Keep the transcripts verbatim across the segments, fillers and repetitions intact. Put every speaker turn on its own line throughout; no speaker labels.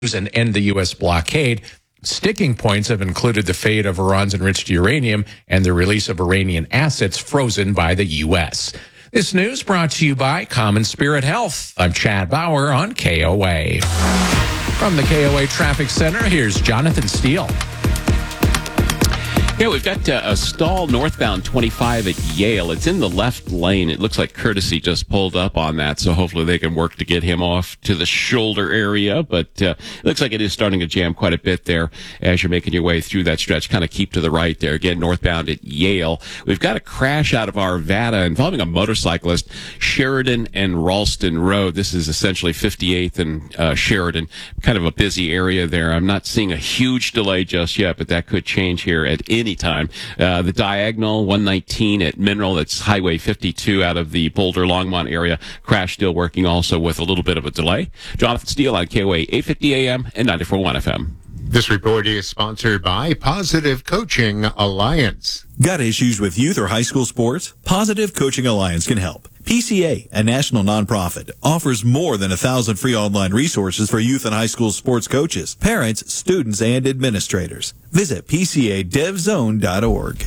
and end the U S blockade. Sticking points have included the fate of Iran's enriched uranium and the release of Iranian assets frozen by the U S. This news brought to you by Common Spirit Health. I'm Chad Bauer on K O A. From the K O A Traffic Center, here's Jonathan Steele.
Yeah, we've got uh, a stall northbound twenty-five at Yale. It's in the left lane. It looks like Courtesy just pulled up on that, so hopefully they can work to get him off to the shoulder area. But uh, it looks like it is starting to jam quite a bit there as you're making your way through that stretch. Kind of keep to the right there. Again, northbound at Yale. We've got a crash out of Arvada involving a motorcyclist, Sheridan and Ralston Road. This is essentially fifty-eighth and uh, Sheridan. Kind of a busy area there. I'm not seeing a huge delay just yet, but that could change here at any time. Uh, the diagonal one nineteen at Mineral, that's Highway fifty-two out of the Boulder Longmont area. Crash still working also with a little bit of a delay. Jonathan Steele on K O A eight fifty A M and ninety-four point one F M.
This report is sponsored by Positive Coaching Alliance.
Got issues with youth or high school sports? Positive Coaching Alliance can help. P C A, a national nonprofit, offers more than a thousand free online resources for youth and high school sports coaches, parents, students, and administrators. Visit P C A dev zone dot org.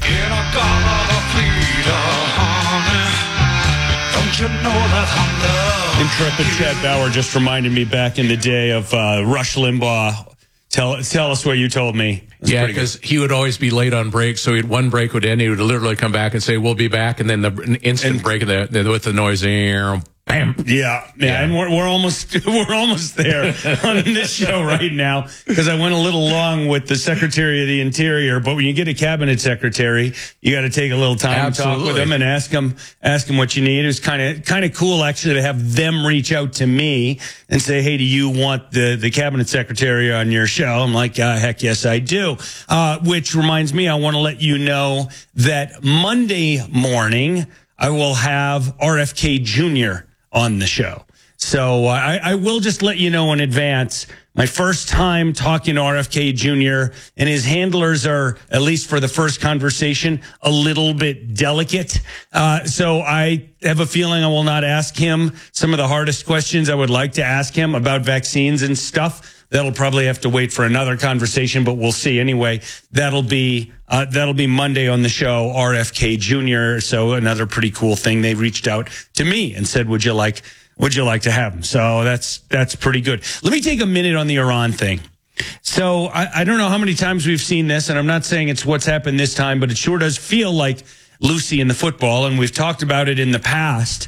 Intrepid Chad Bauer just reminded me back in the day of uh, Rush Limbaugh. Tell tell us what you told me. That's
yeah, because he would always be late on breaks, so he'd, one break would end, he would literally come back and say, "We'll be back," and then the an instant and, break of the, the, with the noise, bam.
Yeah, yeah, yeah, and we're we're almost we're almost there on this show right now because I went a little long with the Secretary of the Interior. But when you get a cabinet secretary, you got to take a little time
Absolutely.
to talk with them and ask them ask them what you need. It was kind of kind of cool actually to have them reach out to me and say, "Hey, do you want the the cabinet secretary on your show?" I'm like, uh, "Heck yes, I do." Uh, which reminds me, I want to let you know that Monday morning I will have R F K Junior on the show. So uh, I, I will just let you know in advance, my first time talking to R F K Junior, and his handlers are, at least for the first conversation, a little bit delicate. Uh, so I have a feeling I will not ask him some of the hardest questions I would like to ask him about vaccines and stuff. That'll probably have to wait for another conversation, but we'll see. Anyway, that'll be uh, that'll be Monday on the show, R F K Junior So another pretty cool thing. They reached out to me and said, "Would you like Would you like to have him?" So that's that's pretty good. Let me take a minute on the Iran thing. So I, I don't know how many times we've seen this, and I'm not saying it's what's happened this time, but it sure does feel like Lucy in the football, and we've talked about it in the past,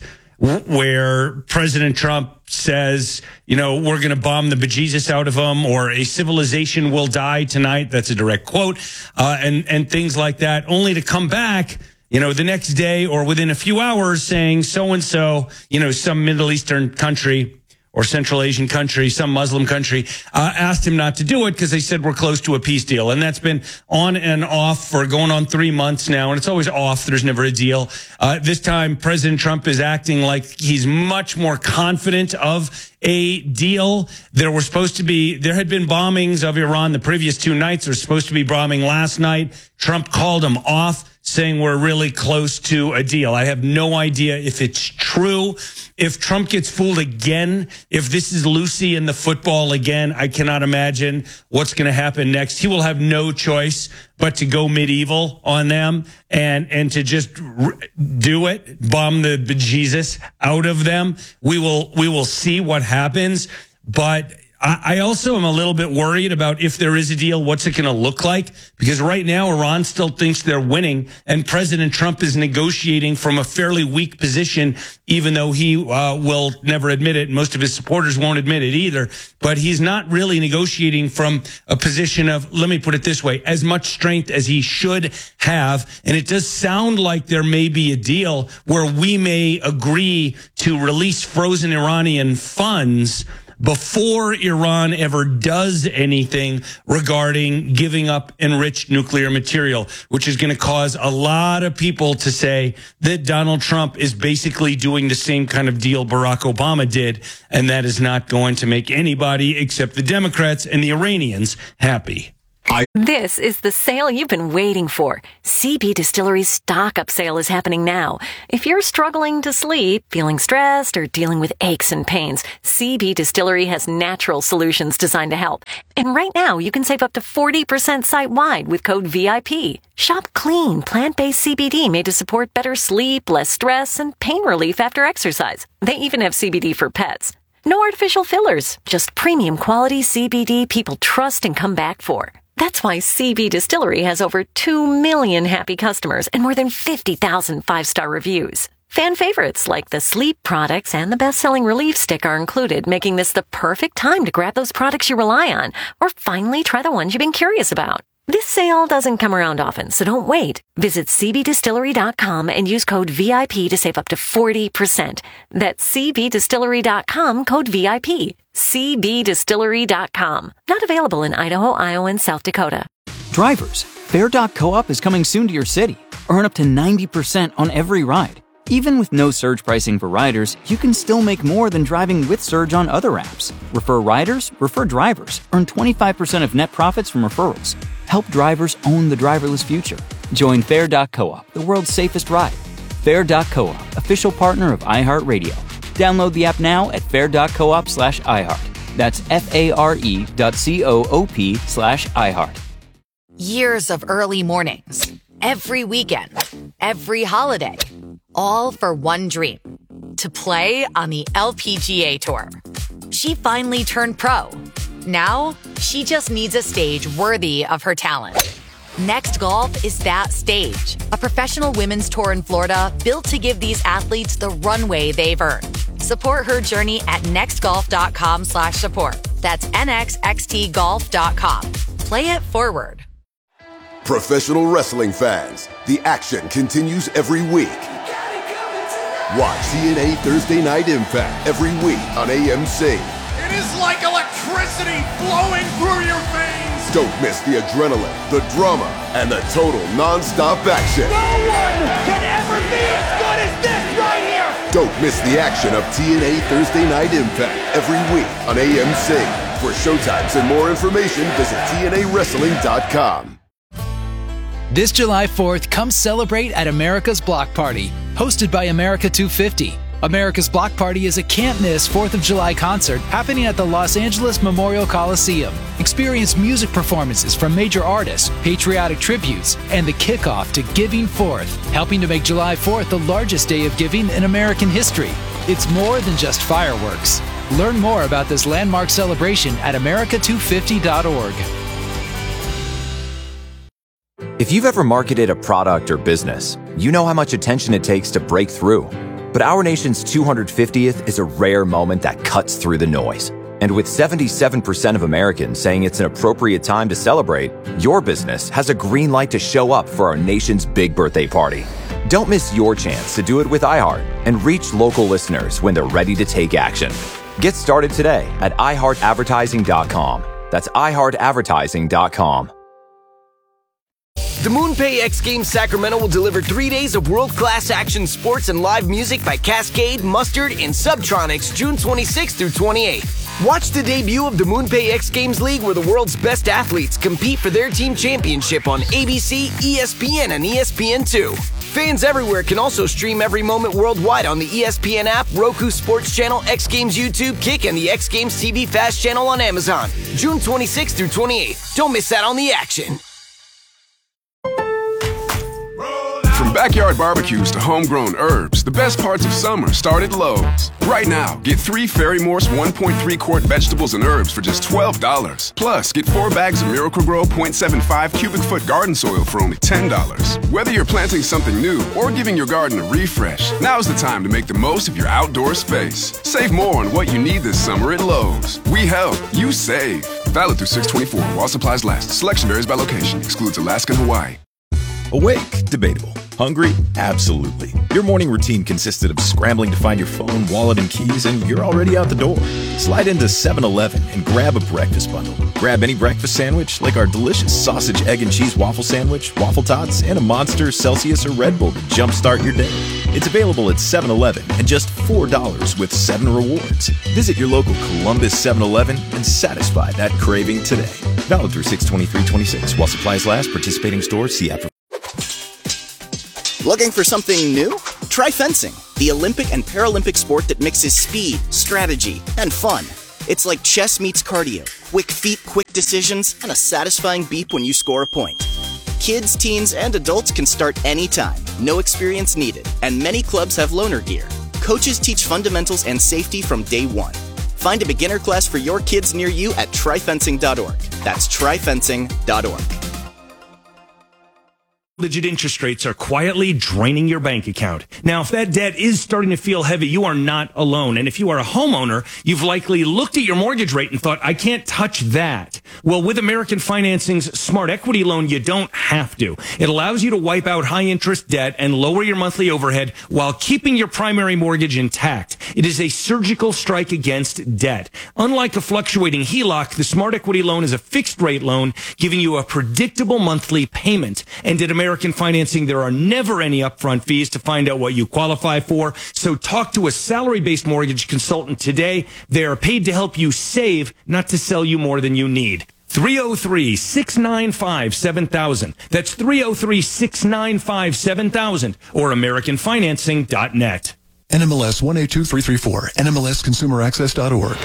where President Trump says, you know, we're going to bomb the bejesus out of them, or a civilization will die tonight. That's a direct quote, uh, and, and things like that, only to come back, you know, the next day or within a few hours saying so-and-so, you know, some Middle Eastern country or Central Asian country, some Muslim country, uh, asked him not to do it because they said we're close to a peace deal. And that's been on and off for going on three months now. And it's always off. There's never a deal. Uh, this time, President Trump is acting like he's much more confident of a deal. There were supposed to be, there had been bombings of Iran the previous two nights. There was supposed to be bombing last night. Trump called them off, saying we're really close to a deal. I have no idea if it's true. If Trump gets fooled again, if this is Lucy in the football again, I cannot imagine what's going to happen next. He will have no choice but to go medieval on them and, and to just do it, bomb the bejesus out of them. We will, we will see what happens. But I also am a little bit worried about if there is a deal, what's it going to look like? Because right now, Iran still thinks they're winning, and President Trump is negotiating from a fairly weak position, even though he uh, will never admit it. Most of his supporters won't admit it either. But he's not really negotiating from a position of, let me put it this way, as much strength as he should have. And it does sound like there may be a deal where we may agree to release frozen Iranian funds before Iran ever does anything regarding giving up enriched nuclear material, which is going to cause a lot of people to say that Donald Trump is basically doing the same kind of deal Barack Obama did, and that is not going to make anybody except the Democrats and the Iranians happy.
This is the sale you've been waiting for. C B Distillery's stock up sale is happening now. If you're struggling to sleep, feeling stressed, or dealing with aches and pains, C B Distillery has natural solutions designed to help. And right now, you can save up to forty percent site-wide with code V I P. Shop clean, plant-based C B D made to support better sleep, less stress, and pain relief after exercise. They even have C B D for pets. No artificial fillers, just premium quality C B D people trust and come back for. That's why C B Distillery has over two million happy customers and more than fifty thousand five-star reviews. Fan favorites like the sleep products and the best-selling relief stick are included, making this the perfect time to grab those products you rely on or finally try the ones you've been curious about. This sale doesn't come around often, so don't wait. Visit C B distillery dot com and use code V I P to save up to forty percent. That's C B distillery dot com, code V I P. C B distillery dot com. Not available in Idaho, Iowa, and South Dakota.
Drivers, Fare dot co-op is coming soon to your city. Earn up to ninety percent on every ride. Even with no surge pricing for riders, you can still make more than driving with Surge on other apps. Refer riders, refer drivers. Earn twenty-five percent of net profits from referrals. Help drivers own the driverless future. Join Fare dot co-op, the world's safest ride. Fare dot co-op, official partner of iHeartRadio. Download the app now at fare dot coop slash iHeart. That's F-A-R-E dot C-O-O-P slash iHeart.
Years of early mornings, every weekend, every holiday, all for one dream, to play on the L P G A Tour. She finally turned pro. Now, she just needs a stage worthy of her talent. Next Golf is that stage, a professional women's tour in Florida built to give these athletes the runway they've earned. Support her journey at next golf dot com slash support. That's N X X T golf dot com. Play it forward.
Professional wrestling fans, the action continues every week. Watch T N A Thursday Night Impact every week on A M C.
It is like electricity flowing through your veins.
Don't miss the adrenaline, the drama, and the total non-stop action.
No one can ever be as good as this right here.
Don't miss the action of T N A Thursday Night Impact every week on A M C. For showtimes and more information, visit T N A wrestling dot com.
This July fourth, come celebrate at America's Block Party, hosted by America two fifty. America's Block Party is a can't-miss fourth of July concert happening at the Los Angeles Memorial Coliseum. Experience music performances from major artists, patriotic tributes, and the kickoff to Giving Fourth, helping to make July fourth the largest day of giving in American history. It's more than just fireworks. Learn more about this landmark celebration at America two fifty dot org.
If you've ever marketed a product or business, you know how much attention it takes to break through. But our nation's two hundred fiftieth is a rare moment that cuts through the noise. And with seventy-seven percent of Americans saying it's an appropriate time to celebrate, your business has a green light to show up for our nation's big birthday party. Don't miss your chance to do it with iHeart and reach local listeners when they're ready to take action. Get started today at i heart advertising dot com. That's i heart advertising dot com.
The MoonPay X Games Sacramento will deliver three days of world-class action sports and live music by Cascade, Mustard, and Subtronics June twenty-sixth through twenty-eighth. Watch the debut of the MoonPay X Games League, where the world's best athletes compete for their team championship on A B C, E S P N, and E S P N two. Fans everywhere can also stream every moment worldwide on the E S P N app, Roku Sports Channel, X Games YouTube, Kick, and the X Games T V Fast Channel on Amazon. June twenty-sixth through twenty-eighth. Don't miss out on the action.
From backyard barbecues to homegrown herbs, the best parts of summer start at Lowe's. Right now, get three Fairy Morse one point three quart vegetables and herbs for just twelve dollars. Plus, get four bags of Miracle-Gro point seven five cubic foot garden soil for only ten dollars. Whether you're planting something new or giving your garden a refresh, now's the time to make the most of your outdoor space. Save more on what you need this summer at Lowe's. We help, you save. Valid through six twenty-four while supplies last. Selection varies by location. Excludes Alaska and Hawaii.
Awake, debatable.
Hungry? Absolutely. Your morning routine consisted of scrambling to find your phone, wallet, and keys, and you're already out the door. Slide into seven eleven and grab a breakfast bundle. Grab any breakfast sandwich, like our delicious sausage, egg, and cheese waffle sandwich, waffle tots, and a Monster, Celsius, or Red Bull to jumpstart your day. It's available at seven eleven and just four dollars with seven rewards. Visit your local Columbus seven eleven and satisfy that craving today. Valid through six twenty-three twenty-six. While supplies last, participating stores, see app for...
Looking for something new? Try fencing, the Olympic and Paralympic sport that mixes speed, strategy, and fun. It's like chess meets cardio, quick feet, quick decisions, and a satisfying beep when you score a point. Kids, teens, and adults can start anytime, no experience needed, and many clubs have loaner gear. Coaches teach fundamentals and safety from day one. Find a beginner class for your kids near you at try fencing dot org. That's try fencing dot org.
Digit interest rates are quietly draining your bank account. Now, if that debt is starting to feel heavy, you are not alone. And if you are a homeowner, you've likely looked at your mortgage rate and thought, I can't touch that. Well, with American Financing's Smart Equity Loan, you don't have to. It allows you to wipe out high interest debt and lower your monthly overhead while keeping your primary mortgage intact. It is a surgical strike against debt. Unlike a fluctuating H E L O C, the Smart Equity Loan is a fixed rate loan, giving you a predictable monthly payment. And at American American Financing, there are never any upfront fees to find out what you qualify for. So talk to a salary-based mortgage consultant today. They are paid to help you save, not to sell you more than you need. three oh three, six nine five, seven thousand. That's three oh three, six nine five, seven thousand or American Financing dot net.
N M L S one eight two three three four, N M L S consumer access dot org.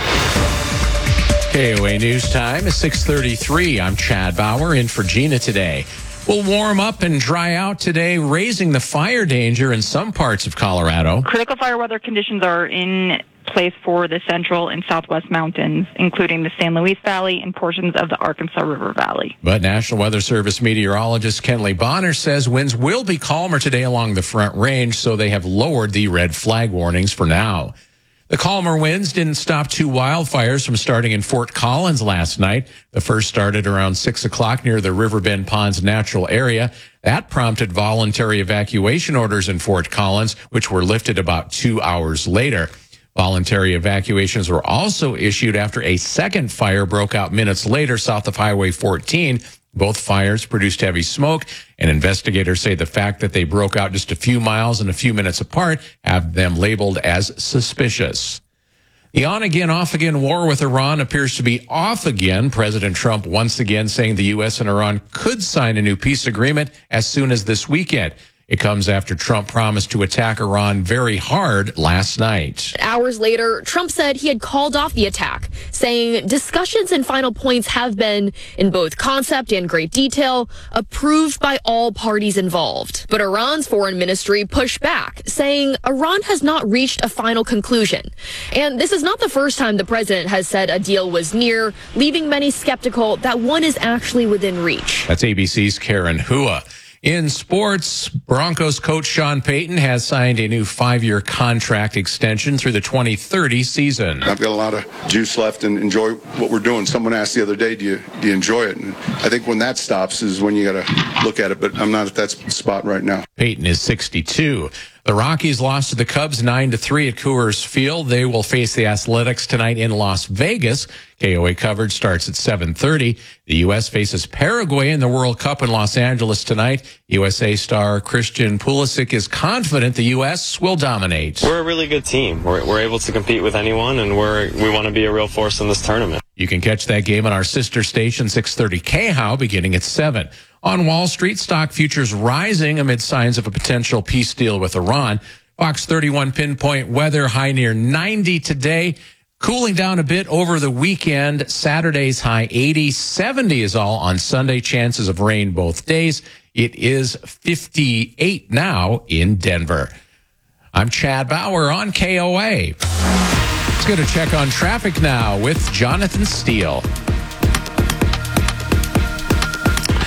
K O A News Time is six thirty-three. I'm Chad Bauer in for Gina today. We'll warm up and dry out today, raising the fire danger in some parts of Colorado.
Critical fire weather conditions are in place for the central and southwest mountains, including the San Luis Valley and portions of the Arkansas River Valley.
But National Weather Service meteorologist Kenley Bonner says winds will be calmer today along the Front Range, so they have lowered the red flag warnings for now. The calmer winds didn't stop two wildfires from starting in Fort Collins last night. The first started around six o'clock near the Riverbend Ponds Natural Area. That prompted voluntary evacuation orders in Fort Collins, which were lifted about two hours later. Voluntary evacuations were also issued after a second fire broke out minutes later south of Highway fourteen. Both fires produced heavy smoke, and investigators say the fact that they broke out just a few miles and a few minutes apart have them labeled as suspicious. The on-again, off-again war with Iran appears to be off again. President Trump once again saying the U S and Iran could sign a new peace agreement as soon as this weekend. It comes after Trump promised to attack Iran very hard last night.
Hours later, Trump said he had called off the attack, saying discussions and final points have been, in both concept and great detail, approved by all parties involved. But Iran's foreign ministry pushed back, saying Iran has not reached a final conclusion. And this is not the first time the president has said a deal was near, leaving many skeptical that one is actually within reach.
That's A B C's Karen Hua. In sports, Broncos coach Sean Payton has signed a new five-year contract extension through the twenty thirty season.
I've got a lot of juice left and enjoy what we're doing. Someone asked the other day, do you, do you enjoy it? And I think when that stops is when you got to look at it, but I'm not at that spot right now.
Payton is sixty-two. The Rockies lost to the Cubs nine to three at Coors Field. They will face the Athletics tonight in Las Vegas. K O A coverage starts at seven thirty. The U S faces Paraguay in the World Cup in Los Angeles tonight. U S A star Christian Pulisic is confident the U S will dominate.
We're a really good team. We're, we're able to compete with anyone, and we're we want to be a real force in this tournament.
You can catch that game on our sister station, six thirty K H O W, beginning at seven. On Wall Street, stock futures rising amid signs of a potential peace deal with Iran. Fox thirty-one pinpoint weather, high near ninety today. Cooling down a bit over the weekend. Saturday's high eighty. seventy is all on Sunday. Chances of rain both days. It is fifty-eight now in Denver. I'm Chad Bauer on K O A. Let's get a check on traffic now with Jonathan Steele.
All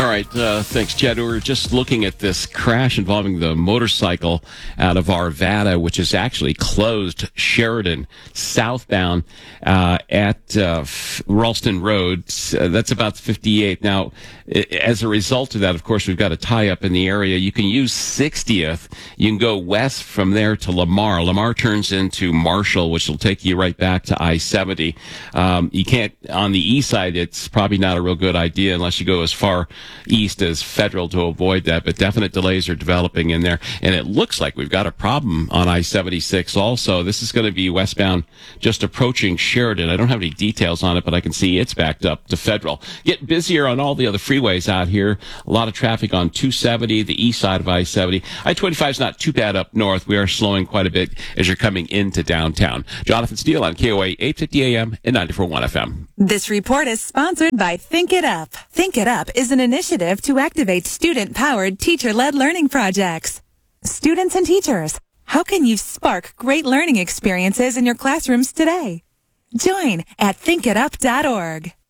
All right, uh, thanks, Chad. We were just looking at this crash involving the motorcycle out of Arvada, which is actually closed Sheridan southbound uh, at uh, Ralston Road. Uh, that's about fifty-eighth. Now, as a result of that, of course, we've got a tie-up in the area. You can use sixtieth. You can go west from there to Lamar. Lamar turns into Marshall, which will take you right back to I seventy. Um, you can't, on the east side, it's probably not a real good idea unless you go as far east as Federal to avoid that, but definite delays are developing in there. And it looks like we've got a problem on I seventy-six also. This is going to be westbound just approaching Sheridan. I don't have any details on it, but I can see it's backed up to Federal. Get busier on all the other freeways out here. A lot of traffic on two seventy, the east side of I seventy. I twenty-five is not too bad up north. We are slowing quite a bit as you're coming into downtown. Jonathan Steele on K O A eight fifty A M and ninety-four point one F M.
This report is sponsored by Think It Up. Think It Up is an initiative to activate student-powered, teacher-led learning projects. Students and teachers, how can you spark great learning experiences in your classrooms today? Join at think it up dot org.